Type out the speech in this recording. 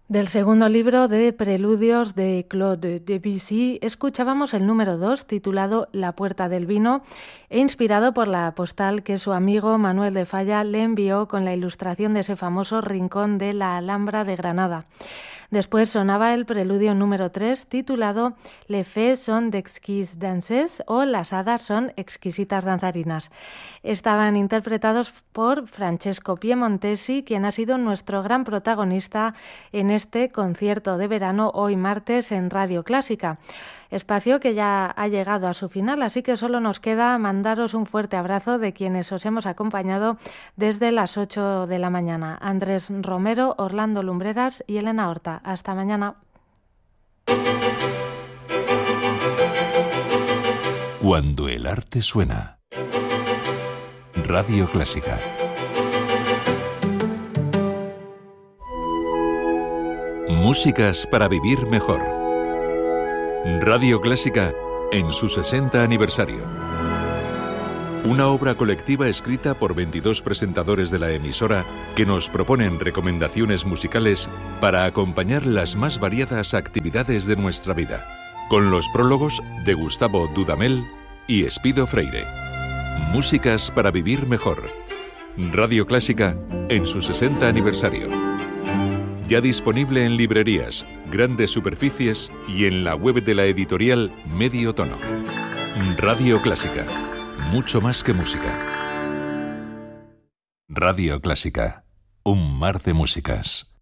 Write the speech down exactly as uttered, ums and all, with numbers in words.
Del segundo libro de Preludios de Claude Debussy escuchábamos el número dos, titulado La puerta del vino, e inspirado por la postal que su amigo Manuel de Falla le envió con la ilustración de ese famoso rincón de la Alhambra de Granada. Después sonaba el preludio número tres, titulado Les fées sont d'exquises danses, o Las hadas son exquisitas danzarinas. Estaban interpretados por Francesco Piemontesi, quien ha sido nuestro gran protagonista en este concierto de verano hoy martes en Radio Clásica. Espacio que ya ha llegado a su final, así que solo nos queda mandaros un fuerte abrazo de quienes os hemos acompañado desde las ocho de la mañana. Andrés Romero, Orlando Lumbreras y Elena Horta. Hasta mañana. Cuando el arte suena. Radio Clásica. Músicas para vivir mejor. Radio Clásica en su sesenta aniversario. Una obra colectiva escrita por veintidós presentadores de la emisora que nos proponen recomendaciones musicales para acompañar las más variadas actividades de nuestra vida, con los prólogos de Gustavo Dudamel y Espido Freire. Músicas para vivir mejor. Radio Clásica en su sesenta aniversario. Ya disponible en librerías, grandes superficies y en la web de la editorial Medio Tono. Radio Clásica. Mucho más que música. Radio Clásica. Un mar de músicas.